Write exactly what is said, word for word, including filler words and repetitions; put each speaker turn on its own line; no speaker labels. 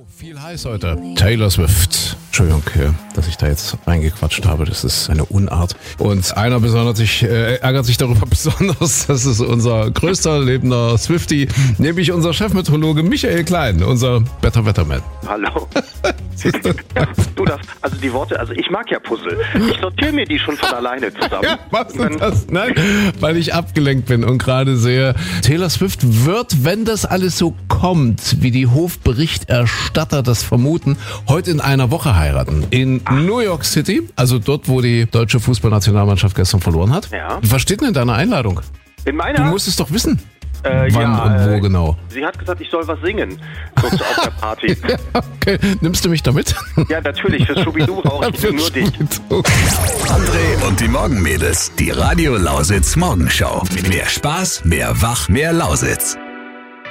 Viel heiß heute. Taylor Swift. Entschuldigung, dass ich da jetzt reingequatscht habe. Das ist eine Unart. Und einer besonders sich, äh, ärgert sich darüber besonders. Das ist unser größter lebender Swiftie, nämlich unser Chefmeteorologe Michael Klein, unser Better Wetterman.
Hallo. Ja, du darfst, also die Worte, also ich mag ja Puzzle. Ich sortiere mir die schon von alleine zusammen.
Ja, was ist das? Nein, weil ich abgelenkt bin und gerade sehe, Taylor Swift wird, wenn das alles so kommt, wie die Hofberichterstatter das vermuten, heute in einer Woche heiraten. In Ach. New York City, also dort, wo die deutsche Fußballnationalmannschaft gestern verloren hat.
Ja.
Was steht denn in deiner Einladung?
In meiner?
Du musst es doch wissen.
Äh,
Wann
ja,
und wo
äh,
genau?
Sie hat gesagt, ich soll was singen. So auf der Party.
Ja, okay. Nimmst du mich da mit?
Ja, natürlich. Für Schubidu brauche ich nur dich.
André und die Morgenmädels. Die Radio Lausitz Morgenshow. Mehr Spaß, mehr Wach, mehr Lausitz.